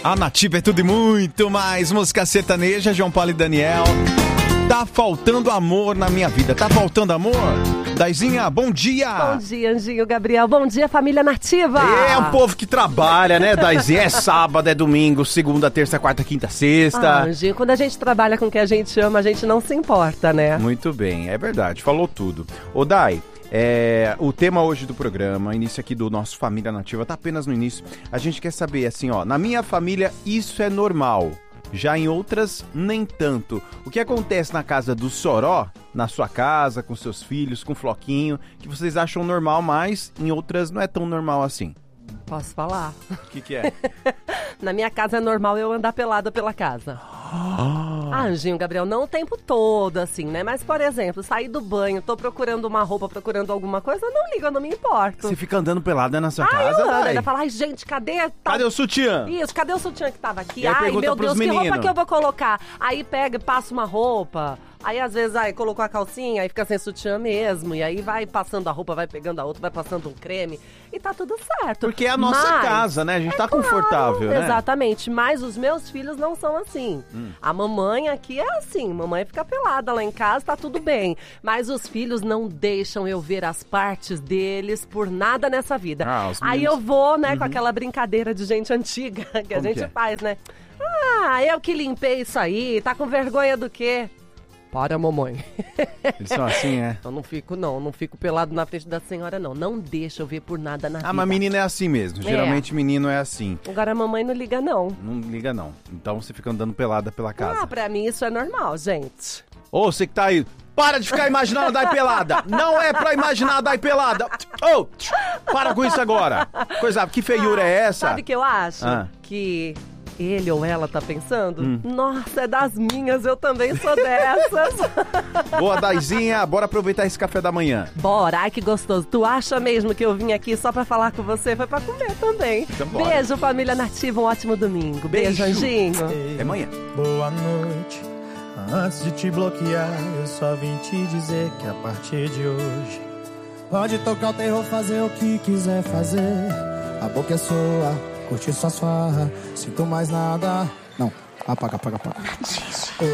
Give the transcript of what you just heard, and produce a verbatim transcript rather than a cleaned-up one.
A Nativa é tudo e muito mais. Música sertaneja, João Paulo e Daniel. Tá faltando amor na minha vida. Tá faltando amor? Daizinha, bom dia. Bom dia, Anjinho, Gabriel. Bom dia, família Nativa. É um povo que trabalha, né, Daizinha? É sábado, é domingo, segunda, terça, quarta, quinta, sexta. Ah, Anjinho, quando a gente trabalha com o que a gente ama, a gente não se importa, né? Muito bem, é verdade. Falou tudo. Ô, Dai, é, o tema hoje do programa, início aqui do nosso Família Nativa, tá apenas no início. A gente quer saber, assim, ó, na minha família isso é normal. Já em outras, nem tanto. O que acontece na casa do Soró, na sua casa, com seus filhos, com o Floquinho, que vocês acham normal, mas em outras não é tão normal assim? Posso falar? O que que é? Na minha casa é normal eu andar pelada pela casa. Ah, Anjinho, Gabriel, não o tempo todo, assim, né? Mas, por exemplo, sair do banho, tô procurando uma roupa, procurando alguma coisa, eu não ligo, eu não me importo. Você fica andando pelada na sua Ai, casa, eu ando, Dai? ainda fala, ai, gente, cadê? Tá... Cadê o sutiã? Isso, cadê o sutiã que tava aqui? E aí Ai, pergunta meu pros Deus, que roupa meninos. que eu vou colocar? Aí pega e passa uma roupa. Aí, às vezes, aí colocou a calcinha, aí fica sem sutiã mesmo. E aí vai passando a roupa, vai pegando a outra, vai passando um creme. E tá tudo certo. Porque é a nossa Mas... casa, né? A gente É tá claro, confortável, né? Exatamente, mas os meus filhos não são assim. Hum. A mamãe aqui é assim, mamãe fica pelada lá em casa, tá tudo bem. Mas os filhos não deixam eu ver as partes deles por nada nessa vida. Ah, os Aí meninos- eu vou, né, com aquela brincadeira de gente antiga que a Como gente que é? faz, né? Ah, eu que limpei isso aí, tá com vergonha do quê? Para, mamãe. Eles são assim, é? Eu não fico, não, não fico pelado na frente da senhora, não. Não deixa eu ver por nada na vida. Ah, mas menino é assim mesmo. Geralmente menino é assim. Agora a mamãe não liga, não. Não liga, não. Então você fica andando pelada pela casa. Ah, pra mim isso é normal, gente. Ô, você que tá aí, para de ficar imaginando a Dai pelada. Não é pra imaginar a Dai pelada. Ô, para com isso agora. Coisa, que feiura é essa? Sabe o que eu acho? Ah. Que ele ou ela tá pensando? Nossa, é das minhas, eu também sou dessas. Boa, Daizinha, bora aproveitar esse café da manhã. Bora, ai que gostoso. Tu acha mesmo que eu vim aqui só pra falar com você? Foi pra comer também. Então bora. Beijo, família Nativa, um ótimo domingo. Beijo, Beijo. Anjinho. Até amanhã. Boa noite. Antes de te bloquear, eu só vim te dizer que a partir de hoje pode tocar o terror, fazer o que quiser fazer. A boca é sua, curtir suas farras. Sinto mais nada. Não, apaga, apaga, apaga.